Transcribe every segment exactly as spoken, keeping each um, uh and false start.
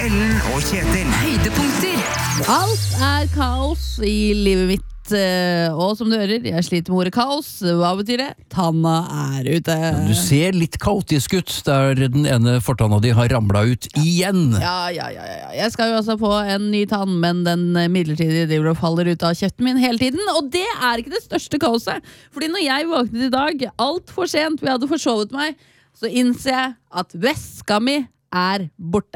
Ellen og Kjetil. Høydepunkter. Alt er kaos i livet mitt. Og som du hører, jeg sliter med ordet kaos. Hva betyr det? Tanna er ute. Du ser litt kaotisk ut der den ene fortanna di har ramlet ut igjen. Ja, ja, ja, ja. Jeg skal jo også få en ny tann, men den midlertidige driver og faller ut av kjeften min hele tiden. Og det er ikke det største kaoset. Fordi når jeg våknet i dag, alt for sent, vi hadde forsovet meg, så innser jeg at veska mi er borte.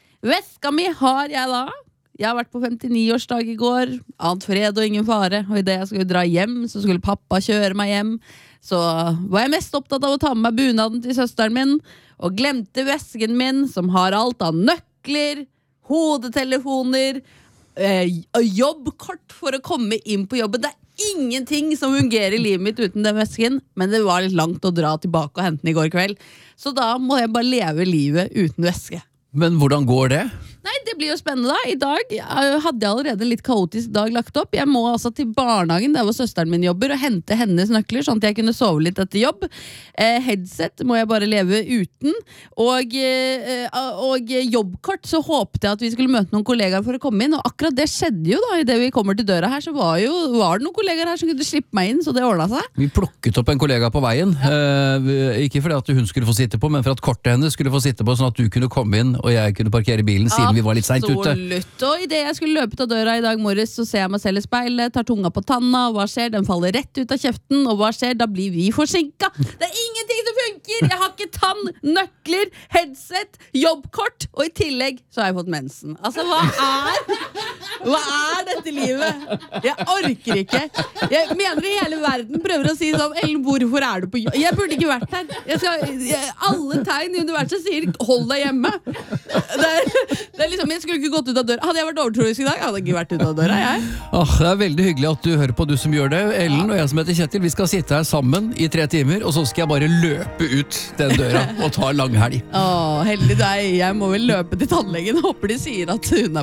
Veska mi har jeg da. Jeg har vært på femtini-årsdag i går, annet fred og ingen fare, og i det jeg skulle dra hjem, så skulle pappa kjøre meg hjem. Så var jeg mest opptatt av å ta med meg bunaden til søsteren min, og glemte vesken min, som har alt av nøkler, hodetelefoner, øh, jobbkort for å komme inn på jobben. Det er ingenting som fungerer i livet mitt uten den vesken, men det var litt langt å dra tilbake og hente den i går kveld. Så da må jeg bare leve livet uten veske. Men hvordan går det? Nei, det blir jo spennende da. I dag hadde jeg allerede en litt kaotisk dag lagt opp. Jeg må altså til barnehagen, der hvor søsteren min jobber, og hente hennes nøkler, sånn at jeg kunne sove litt etter jobb. Eh, headset må jeg bare leve uten. Og, eh, og jobbkort, så håpte jeg at vi skulle møte noen kollegaer for å komme inn, og akkurat det skjedde jo da. I det vi kommer til døra her, så var, jo, var det noen kollegaer her som kunne slippe meg inn, så det ordnet seg. Vi plukket opp en kollega på veien, eh, ikke fordi at hun skulle få sitte på, men for at kortet hennes skulle få sitte på, sånn at du kunne komme inn, og jeg kunne parkere bilen, siden vi var litt sent ute. Absolutt. Og i det jeg skulle løpe ut av døra i dag morges, så ser jeg meg selv i speilet, tar tunga på tanna, og hva skjer? Den faller rett ut av kjeften, og hva skjer? Da blir vi forsinket. Det er ingenting som funker! Jeg har ikke tann, nøkler, headset, jobbkort, og i tillegg så har jeg fått mensen. Altså, hva er, hva er dette livet? Jeg orker ikke. Jeg mener i hele verden prøver å si sånn, Ellen, hvorfor er du på jobb? Jeg burde ikke vært her. Jeg skal, jeg, alle tegn i universet sier, hold deg hjemme. Det er, det er liksom, jeg skulle ikke gått ut av døra. Hadde jeg vært overtroisk i dag, hadde jeg ikke vært ut av døra, jeg. Åh, det er veldig hyggelig at du hører på, du som gjør det. Ellen og jeg som heter Kjetil, vi skal sitte her sammen i tre timer, og så skal jeg bare løpe ut den døra og ta langhelg. Åh, heldig deg. Jeg må vel løpe til tannlegen. Håper de sier at hun er